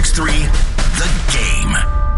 106.3 The Game.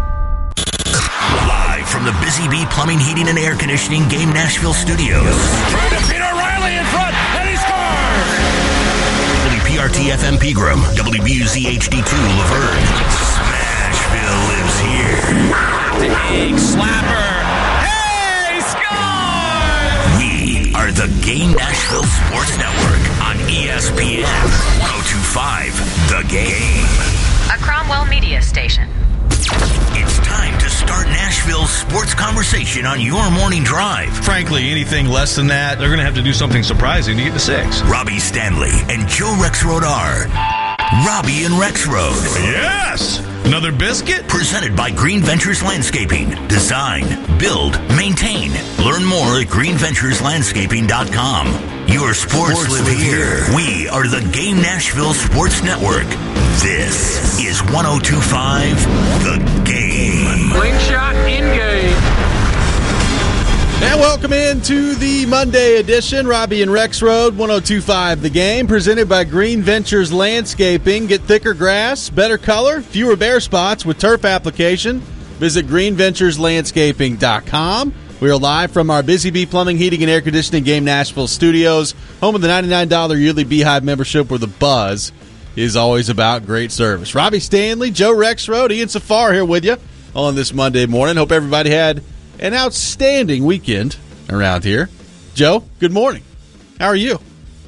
Live from the Busy Bee Plumbing, Heating, and Air Conditioning Game Nashville studios. Trying to beat O'Reilly in front, and he scores! WPRT FM Pegram, WBUZ HD2 Laverne. Smashville lives here. Big slapper. Hey, score! We are the Game Nashville Sports Network on ESPN 102.5 The Game. A Cromwell Media Station. It's time to start Nashville's sports conversation on your morning drive. Frankly, anything less than that, they're going to have to do something surprising to get to 6. Robbie Stanley and Joe Rexrode are Robbie and Rexrode. Yes! Another biscuit? Presented by Green Ventures Landscaping. Design, build, maintain. Learn more at greenventureslandscaping.com. Your sports live here. We are the Game Nashville Sports Network. This is 102.5 The Game. Slingshot in-game. And welcome into the Monday edition. Robbie and Rexrode, 102.5 The Game, presented by Green Ventures Landscaping. Get thicker grass, better color, fewer bare spots with turf application. Visit greenventureslandscaping.com. We are live from our Busy Bee Plumbing, Heating, and Air Conditioning Game Nashville studios, home of the $99 yearly Beehive membership where the buzz is always about great service. Robbie Stanley, Joe Rexrode, Ian Safar here with you on this Monday morning. Hope everybody had an outstanding weekend around here. Joe, good morning. How are you?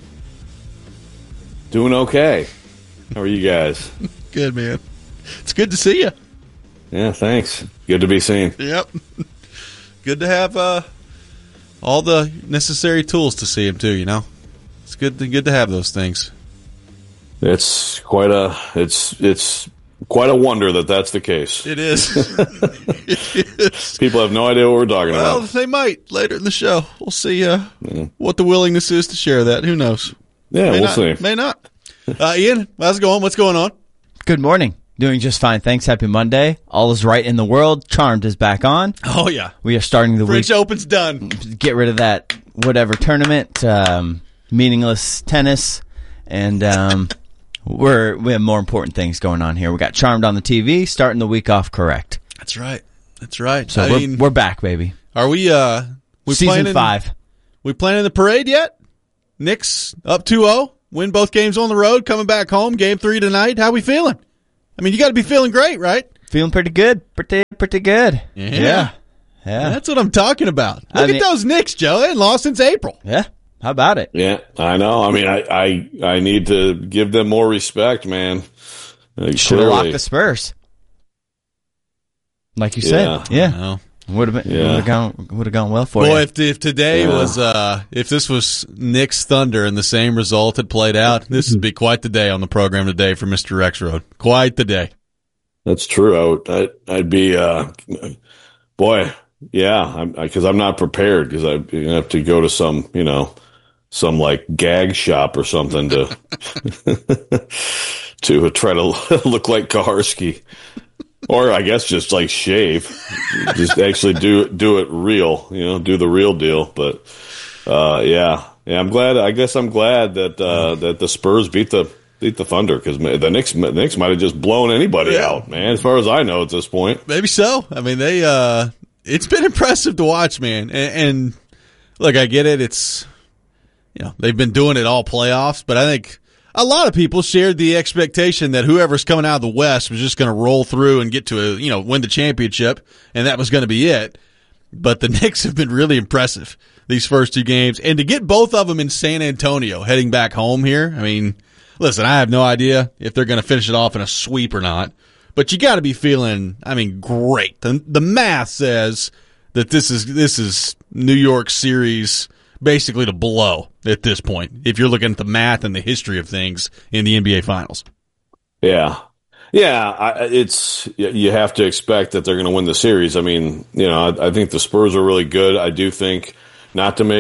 Doing okay. How are you guys? Good, man. It's good to see you. Yeah, thanks. Good to be seen. Yep. Good to have all the necessary tools to see him too. You know, it's good to have those things. It's quite a quite a wonder that that's the case. It is. It is. People have no idea what we're talking about. Well, they might later in the show. We'll see what the willingness is to share that. Who knows? Yeah, we'll see. May not. Ian, how's it going? What's going on? Good morning. Doing just fine. Thanks. Happy Monday. All is right in the world. Charmed is back on. Oh, yeah. We are starting the French week. Open's done. Get rid of that whatever tournament, meaningless tennis, and we have more important things going on here. We got Charmed on the TV, starting the week off correct. That's right. That's right. So we're back, baby. Are we Season 5. We planning the parade yet? Knicks up 2-0, win both games on the road, coming back home, game 3 tonight. How we feeling? I mean, you got to be feeling great, right? Feeling pretty good. Pretty good. Yeah. That's what I'm talking about. Look at those Knicks, Joe. They ain't lost since April. Yeah. How about it? Yeah, I know. I mean, I need to give them more respect, man. Should have locked the Spurs. Like you said. Yeah. Would have gone well for you. Boy, if today was if this was Knicks Thunder and the same result had played out, this would be quite the day on the program today for Mr. Rexrode. Quite the day. That's true. I'd be boy, yeah, because I'm not prepared because I have to go to some like gag shop or something to to try to look like Kaharski. Or I guess just like shave, just actually do it real, do the real deal. But yeah, I'm glad. I guess I'm glad that that the Spurs beat the Thunder because the Knicks might have just blown anybody out, man. As far as I know at this point, maybe so. I mean, it's been impressive to watch, man. And look, I get it. It's they've been doing it all playoffs, but I think a lot of people shared the expectation that whoever's coming out of the West was just going to roll through and get to win the championship, and that was going to be it. But the Knicks have been really impressive these first 2 games, and to get both of them in San Antonio heading back home here, I mean, listen, I have no idea if they're going to finish it off in a sweep or not, but you got to be feeling, great. The math says that this is New York Series basically to blow at this point, if you're looking at the math and the history of things in the NBA Finals. Yeah. It's you have to expect that they're going to win the series. I mean, I think the Spurs are really good. I do think not to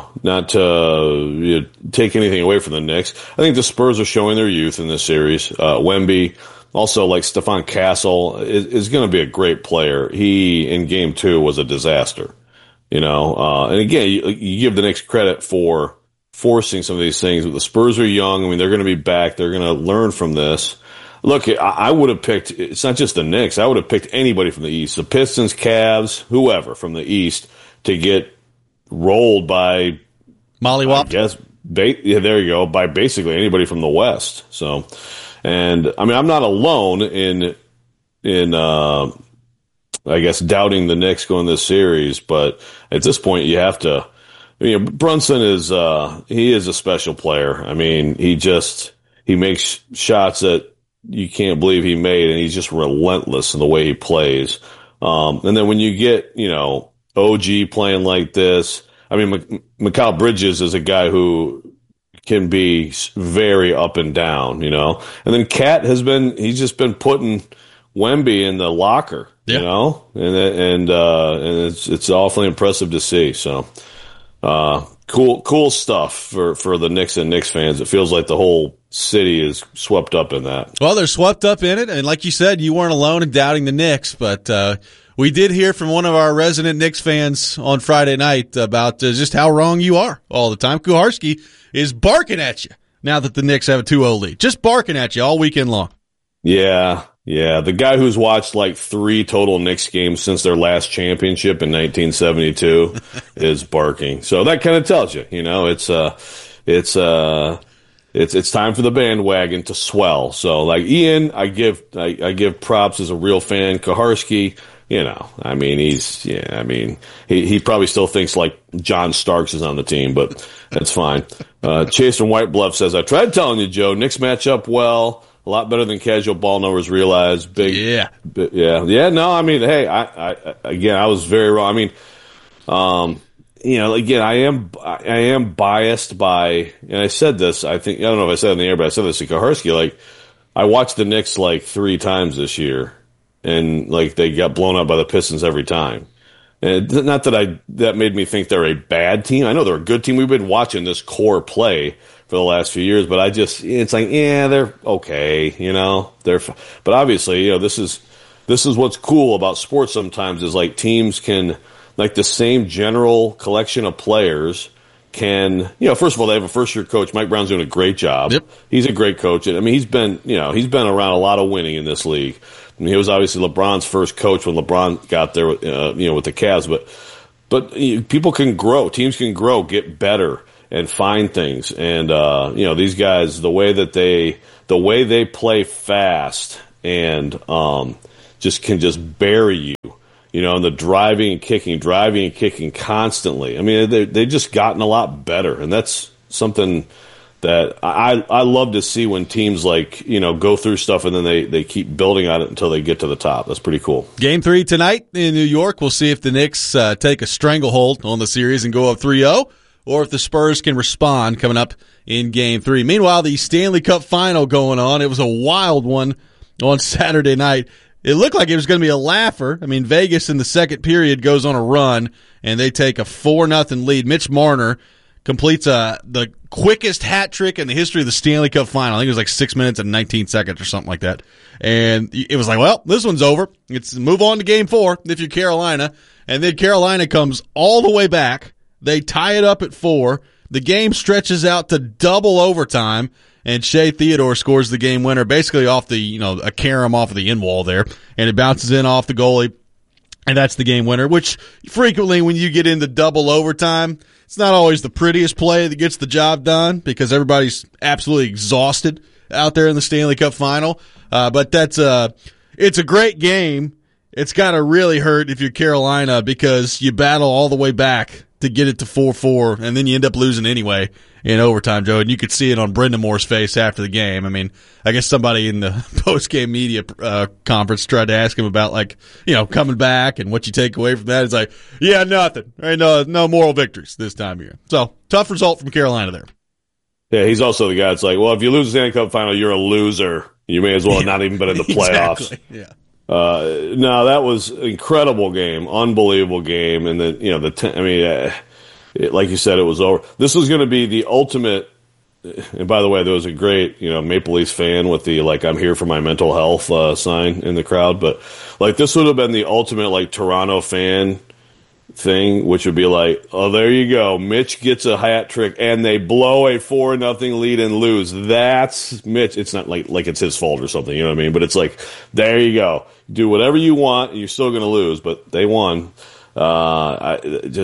take anything away from the Knicks. I think the Spurs are showing their youth in this series. Wemby, also like Stephon Castle, is going to be a great player. He in Game 2 was a disaster. And again, you give the Knicks credit for forcing some of these things. But the Spurs are young. I mean, they're going to be back. They're going to learn from this. look, I would have picked. It's not just the Knicks. I would have picked anybody from the East, the Pistons, Cavs, whoever from the East, to get rolled by Mollywopped. I guess. Yeah, there you go. By basically anybody from the West. So, and I mean, I'm not alone in I guess doubting the Knicks going this series, but at this point you have to. You know, Brunson is he is a special player. I mean, he makes shots that you can't believe he made, and he's just relentless in the way he plays. And then when you get, you know, OG playing like this, I mean, Mikal Bridges is a guy who can be very up and down, you know. And then Cat he's just been putting Wemby in the locker, you know, and it's awfully impressive to see. So, cool stuff for the Knicks and Knicks fans. It feels like the whole city is swept up in that. Well, they're swept up in it, and like you said, you weren't alone in doubting the Knicks, but we did hear from one of our resident Knicks fans on Friday night about just how wrong you are all the time. Kuharski is barking at you now that the Knicks have a 2-0 lead. Just barking at you all weekend long. Yeah. The guy who's watched like 3 total Knicks games since their last championship in 1972 is barking. So that kind of tells you, you know, it's time for the bandwagon to swell. So like Ian, I give props as a real fan. Kuharski, you know, I mean, he probably still thinks like John Starks is on the team, but that's fine. Chase from White Bluff says, I tried telling you, Joe, Knicks match up well. A lot better than casual ball numbers realize. Yeah. No, I mean, hey, I was very wrong. I mean, you know, again, I am biased by, and I said this. I don't know if I said it in the air, but I said this to Kuharski. Like, I watched the Knicks like 3 times this year, and like they got blown up by the Pistons every time. And not that made me think they're a bad team. I know they're a good team. We've been watching this core play for the last few years, but it's like, yeah, they're okay, you know, but obviously, you know, this is what's cool about sports sometimes is like teams can, like the same general collection of players can, you know, first of all, they have a first year coach. Mike Brown's doing a great job. Yep. He's a great coach. I mean, he's been around a lot of winning in this league. I mean, he was obviously LeBron's first coach when LeBron got there, you know, with the Cavs, but people can grow, teams can grow, get better, and find things. And, you know, these guys, the way they play fast and, can just bury you, you know, and the driving and kicking constantly. I mean, they just gotten a lot better. And that's something that I love to see when teams like, you know, go through stuff and then they keep building on it until they get to the top. That's pretty cool. Game 3 tonight in New York. We'll see if the Knicks take a stranglehold on the series and go up 3-0. Or if the Spurs can respond coming up in Game 3. Meanwhile, the Stanley Cup Final going on. It was a wild one on Saturday night. It looked like it was going to be a laugher. I mean, Vegas in the second period goes on a run, and they take a 4-0 lead. Mitch Marner completes the quickest hat trick in the history of the Stanley Cup Final. I think it was like 6 minutes and 19 seconds or something like that. And it was like, well, this one's over. It's move on to Game 4 if you're Carolina. And then Carolina comes all the way back. They tie it up at 4. The game stretches out to double overtime, and Shea Theodore scores the game winner, basically off the, you know, a carom off of the end wall there, and it bounces in off the goalie, and that's the game winner, which frequently when you get into double overtime, it's not always the prettiest play that gets the job done because everybody's absolutely exhausted out there in the Stanley Cup Final. But it's a great game. It's got to really hurt if you're Carolina because you battle all the way back to get it to 4-4, and then you end up losing anyway in overtime, Joe. And you could see it on Brendan Moore's face after the game. I mean, I guess somebody in the post-game media conference tried to ask him about, like, you know, coming back and what you take away from that. It's like, yeah, nothing. No moral victories this time of year. So, tough result from Carolina there. Yeah, he's also the guy that's like, well, if you lose the Stanley Cup Final, you're a loser. You may as well have not even been in the playoffs. Exactly. Yeah. No, that was an incredible game, unbelievable game, and then, you know, like you said, it was over. This was going to be the ultimate. And by the way, there was a great, you know, Maple Leafs fan with the like "I'm here for my mental health" sign in the crowd. But like, this would have been the ultimate like Toronto fan thing, which would be like, oh, there you go. Mitch gets a hat trick, and they blow a 4-0 lead and lose. That's Mitch. It's not like it's his fault or something, you know what I mean? But it's like, there you go. Do whatever you want, and you're still going to lose, but they won. I'm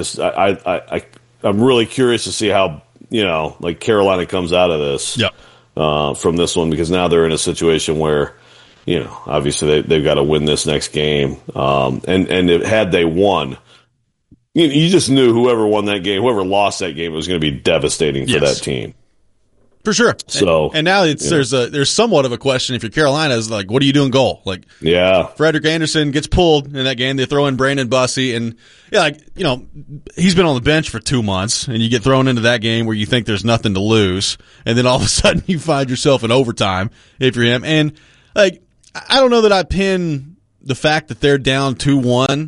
really curious to see how, like Carolina comes out of this from this one, because now they're in a situation where, obviously they've got to win this next game. Had they won, you just knew whoever won that game, whoever lost that game, was going to be devastating for that team. For sure. So, and now there's somewhat of a question if you're Carolina, is like, what do you do in goal? Like, Frederick Anderson gets pulled in that game. They throw in Brandon Bussey, and he's been on the bench for 2 months, and you get thrown into that game where you think there's nothing to lose, and then all of a sudden you find yourself in overtime if you're him. And like, I don't know that I pin the fact that they're down 2-1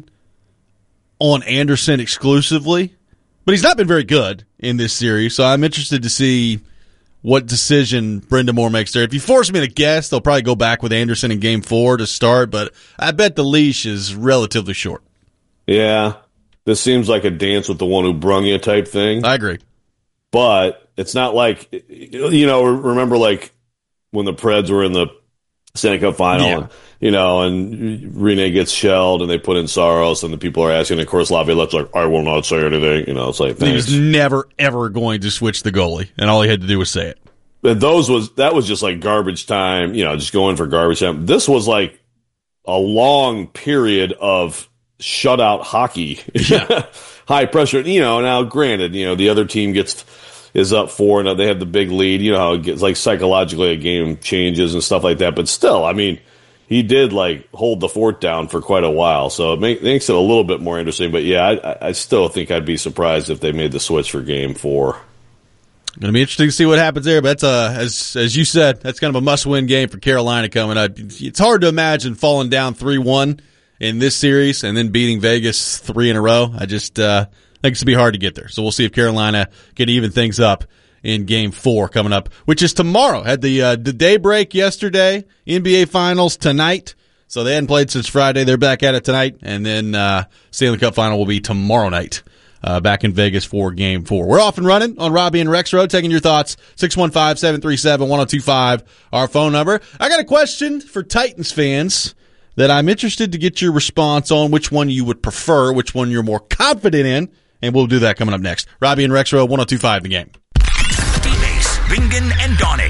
on Anderson exclusively, but he's not been very good in this series, so I'm interested to see what decision Brenda Moore makes there. If you force me to guess, they'll probably go back with Anderson in Game 4 to start, but I bet the leash is relatively short. Yeah, this seems like a dance with the one who brung you type thing. I agree. But it's not like, remember like when the Preds were in the Stanley Cup final, and Rene gets shelled and they put in Saros and the people are asking, of course, Laviolette's like, I will not say anything. It's like, thanks. He was never, ever going to switch the goalie, and all he had to do was say it. And that was just like garbage time, just going for garbage time. This was like a long period of shutout hockey, high pressure. Now granted, the other team is up 4 and they have the big lead. You know how it gets, like, psychologically a game changes and stuff like that. But still, I mean, he did like hold the fort down for quite a while, so it makes it a little bit more interesting. But yeah, I still think I'd be surprised if they made the switch for Game 4. Going to be interesting to see what happens there. But that's as you said, that's kind of a must-win game for Carolina coming up. It's hard to imagine falling down 3-1 in this series and then beating Vegas 3 in a row. I just think it's to be hard to get there. So we'll see if Carolina can even things up in Game 4 coming up, which is tomorrow. Had the day break yesterday, NBA Finals tonight. So they hadn't played since Friday. They're back at it tonight. And then Stanley Cup Final will be tomorrow night back in Vegas for Game 4. We're off and running on Robbie and Rex Road, taking your thoughts. 615-737-1025, our phone number. I got a question for Titans fans that I'm interested to get your response on, which one you would prefer, which one you're more confident in, and we'll do that coming up next. Robbie and Rex Road, 102.5 The Game. D-Base, Bingen, and Donick.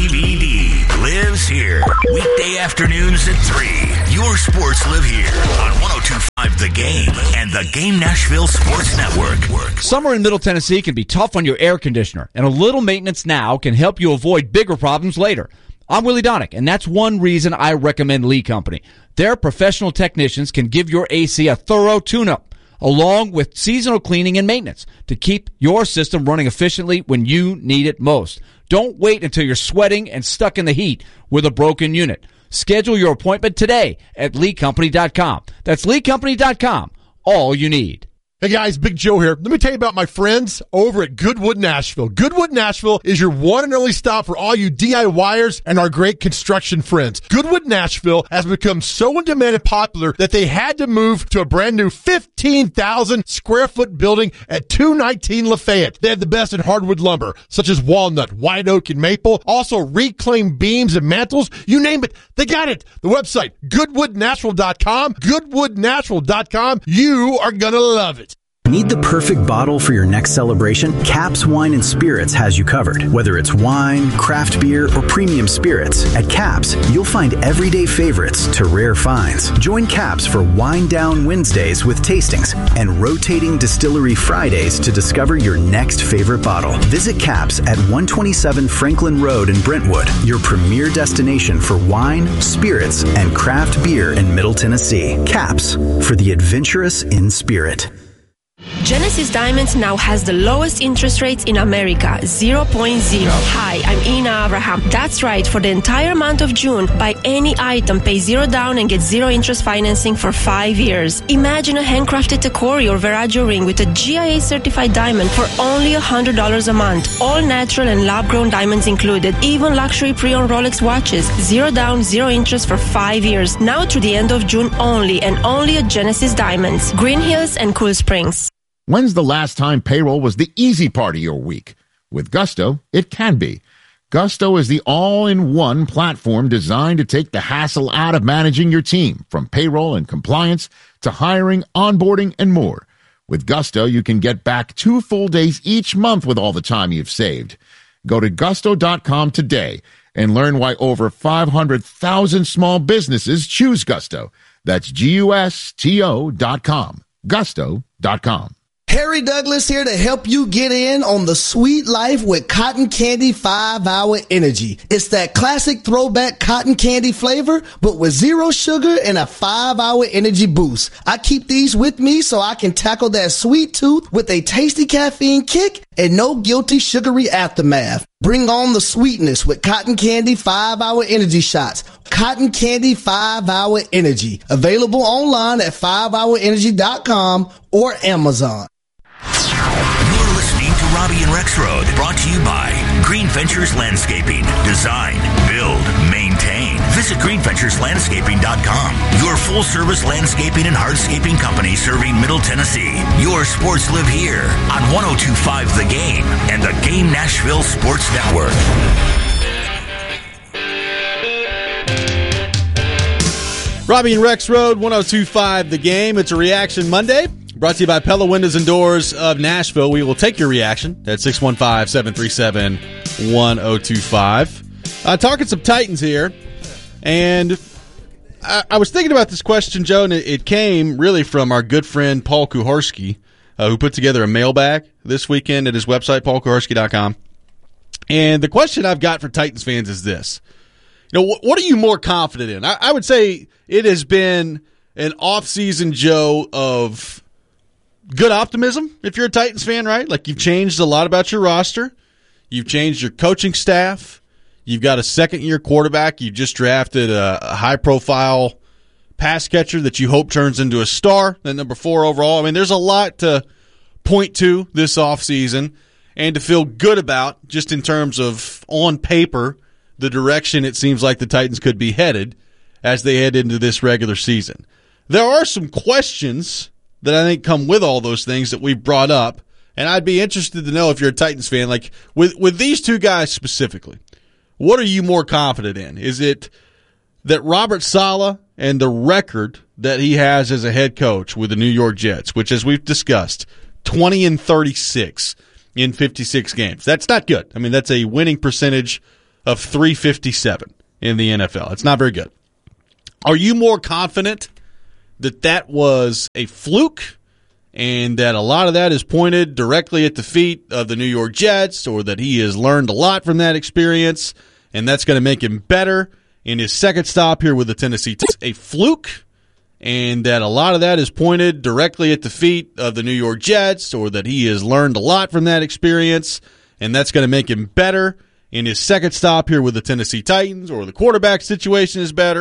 DVD lives here. Weekday afternoons at 3. Your sports live here on 102.5 The Game and the Game Nashville Sports Network. Summer in Middle Tennessee can be tough on your air conditioner, and a little maintenance now can help you avoid bigger problems later. I'm Willie Donick, and that's one reason I recommend Lee Company. Their professional technicians can give your AC a thorough tune-up, along with seasonal cleaning and maintenance to keep your system running efficiently when you need it most. Don't wait until you're sweating and stuck in the heat with a broken unit. Schedule your appointment today at LeeCompany.com. That's LeeCompany.com. All you need. Hey guys, Big Joe here. Let me tell you about my friends over at Goodwood Nashville. Goodwood Nashville is your one and only stop for all you DIYers and our great construction friends. Goodwood Nashville has become so in demand and popular that they had to move to a brand new 15,000 square foot building at 219 Lafayette. They have the best in hardwood lumber, such as walnut, white oak, and maple. Also reclaimed beams and mantles. You name it, they got it. The website, goodwoodnatural.com. Goodwoodnatural.com. You are gonna love it. Need the perfect bottle for your next celebration? Caps Wine and Spirits has you covered. Whether it's wine, craft beer, or premium spirits, at Caps, you'll find everyday favorites to rare finds. Join Caps for Wine Down Wednesdays with tastings and rotating distillery Fridays to discover your next favorite bottle. Visit Caps at 127 Franklin Road in Brentwood, your premier destination for wine, spirits, and craft beer in Middle Tennessee. Caps, for the adventurous in spirit. Genesis Diamonds now has the lowest interest rates in America, 0.0. Hi, I'm Ina Abraham. That's right, for the entire month of June, buy any item, pay $0 down and get 0 interest financing for 5 years. Imagine a handcrafted Tacori or Veragio ring with a GIA certified diamond for only $100 a month. All natural and lab-grown diamonds included, even luxury pre-owned Rolex watches. 0 down, 0 interest for 5 years. Now through the end of June only, and only at Genesis Diamonds, Green Hills and Cool Springs. When's the last time payroll was the easy part of your week? With Gusto, it can be. Gusto is the all-in-one platform designed to take the hassle out of managing your team, from payroll and compliance to hiring, onboarding, and more. With Gusto, you can get back 2 full days each month with all the time you've saved. Go to gusto.com today and learn why over 500,000 small businesses choose Gusto. That's GUSTO.com. Gusto.com. Harry Douglas here to help you get in on the sweet life with Cotton Candy 5-Hour Energy. It's that classic throwback cotton candy flavor, but with 0 sugar and a 5-hour energy boost. I keep these with me so I can tackle that sweet tooth with a tasty caffeine kick and no guilty sugary aftermath. Bring on the sweetness with Cotton Candy 5-Hour Energy Shots. Cotton Candy 5-Hour Energy. Available online at 5hourenergy.com or Amazon. You're listening to Robbie and Rex Road, brought to you by Green Ventures Landscaping. Design, build, maintain. Visit greenventureslandscaping.com. Your full-service landscaping and hardscaping company serving Middle Tennessee. Your sports live here on 102.5 The Game and the Game Nashville Sports Network. Robbie and Rex Road, 102.5 The Game. It's a Reaction Monday. Brought to you by Pella Windows and Doors of Nashville. We will take your reaction at 615-737-1025. Talking some Titans here. And I was thinking about this question, Joe, and it came really from our good friend Paul Kuharsky, who put together a mailbag this weekend at his website, paulkuharsky.com. And the question I've got for Titans fans is this. You know, what are you more confident in? I would say it has been an off-season, Joe, of good optimism if you're a Titans fan, right? Like, you've changed a lot about your roster. You've changed your coaching staff. You've got a second-year quarterback. You just drafted a high-profile pass catcher that you hope turns into a star, at number 4 overall. I mean, there's a lot to point to this offseason and to feel good about just in terms of, on paper, the direction it seems like the Titans could be headed as they head into this regular season. There are some questions that I think come with all those things that we've brought up, and I'd be interested to know if you're a Titans fan, like with these two guys specifically, what are you more confident in? Is it that Robert Saleh and the record that he has as a head coach with the New York Jets, which, as we've discussed, 20-36 in 56 games. That's not good. I mean, that's a winning percentage of .357 in the NFL. It's not very good. Are you more confident that that was a fluke and that a lot of that is pointed directly at the feet of the New York Jets, or that he has learned a lot from that experience and that's going to make him better in his second stop here with the Tennessee Titans? A fluke and that a lot of that is pointed directly at the feet of the New York Jets, or that he has learned a lot from that experience and that's going to make him better in his second stop here with the Tennessee Titans, or the quarterback situation is better?